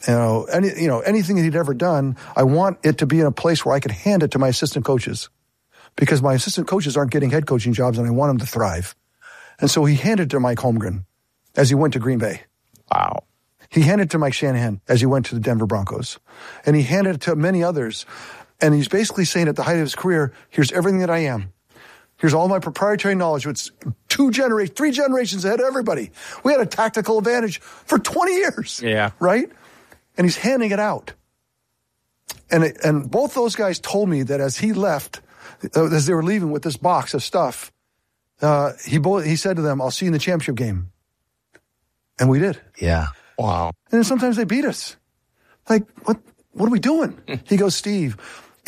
anything that he'd ever done, I want it to be in a place where I could hand it to my assistant coaches, because my assistant coaches aren't getting head coaching jobs and I want them to thrive. And so he handed it to Mike Holmgren as he went to Green Bay. Wow. He handed it to Mike Shanahan as he went to the Denver Broncos. And he handed it to many others. And he's basically saying at the height of his career, here's everything that I am. Here's all my proprietary knowledge. It's 3 generations ahead of everybody. We had a tactical advantage for 20 years. Yeah. Right? And he's handing it out. And both those guys told me that as he left, as they were leaving with this box of stuff, he said to them, I'll see you in the championship game. And we did. Yeah. Wow. And then sometimes they beat us. Like, what are we doing? He goes, Steve,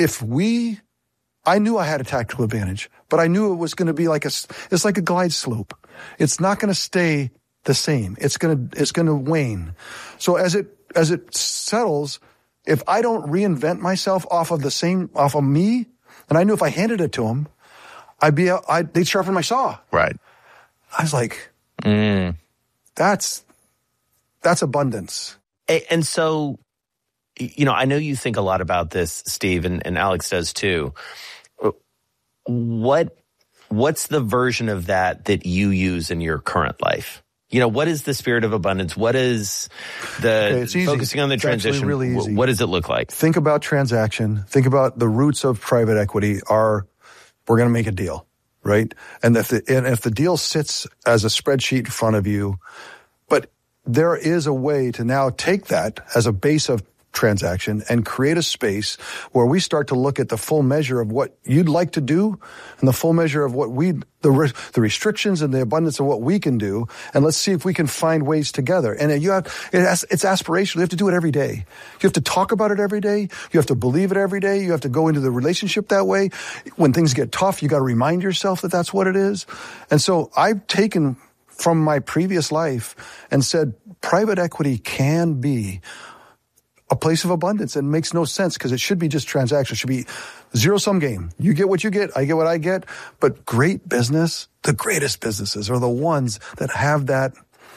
I knew I had a tactical advantage, but I knew it was going to be it's like a glide slope. It's not going to stay the same. It's going to wane. So as it settles, if I don't reinvent myself off of me, and I knew if I handed it to him, they'd sharpen my saw. Right. I was like, that's abundance. And so, I know you think a lot about this, Steve, and Alex does too. What's the version of that you use in your current life? What is the spirit of abundance? What is focusing on the transition? Really easy. What does it look like? Think about transaction. Think about the roots of private equity we're going to make a deal, right? And if the deal sits as a spreadsheet in front of you, but there is a way to now take that as a base of transaction and create a space where we start to look at the full measure of what you'd like to do and the full measure of what the restrictions and the abundance of what we can do, and let's see if we can find ways together. And it's aspirational. You have to do it every day. You have to talk about it every day. You have to believe it every day. You have to go into the relationship that way. When things get tough, you got to remind yourself that that's what it is. And so I've taken from my previous life and said, private equity can be a place of abundance. And it makes no sense because it should be just transactional. It should be zero-sum game. You get what you get, I get what I get. But great business, the greatest businesses are the ones that have that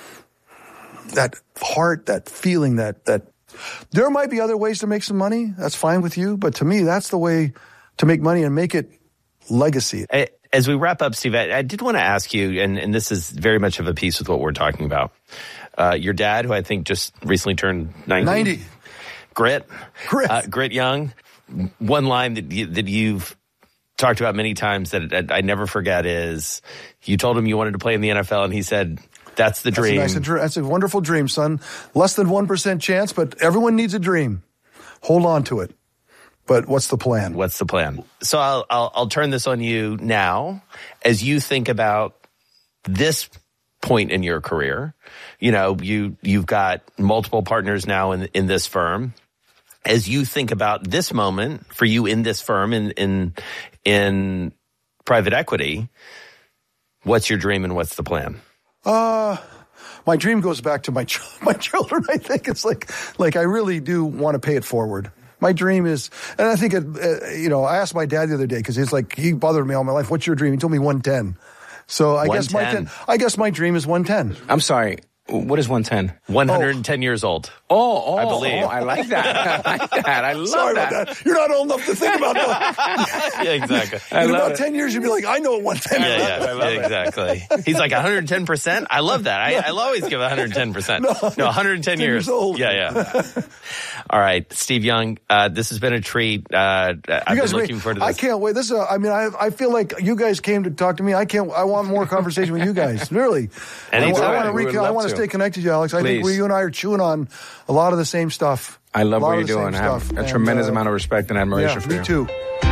heart, that feeling, that there might be other ways to make some money. That's fine with you. But to me, that's the way to make money and make it legacy. As we wrap up, Steve, I did want to ask you, and this is very much of a piece with what we're talking about. Your dad, who I think just recently turned 90. Grit Young. One line that you've talked about many times that I never forget is you told him you wanted to play in the NFL, and he said, that's the dream. That's a wonderful dream, son. Less than 1% chance, but everyone needs a dream. Hold on to it. But what's the plan? What's the plan? So I'll turn this on you now. As you think about this point in your career, you've got multiple partners now in this firm. As you think about this moment for you in this firm in private equity, what's your dream and what's the plan? My dream goes back to my children. I think it's like I really do want to pay it forward. My dream is, and I think I asked my dad the other day because he bothered me all my life. What's your dream? He told me 110. So I guess my dream is 110. I'm sorry. What is 110? 110 years old. I believe. I like that. I love Sorry that. about that. You're not old enough to think about that. Yeah, exactly. In about 10 years, you'll be like, I know what 110 is. Yeah, exactly. He's like 110%. I love that. I'll always give 110%. No, 110 years old. Yeah. All right, Steve Young, this has been a treat. I've been looking forward to this. I can't wait. I feel like you guys came to talk to me. I want more conversation with you guys. Really. Anytime. I want to stay connected to you, Alex. I think you and I are chewing on a lot of the same stuff. I love what you're doing. I have a tremendous amount of respect and admiration for you. Me too.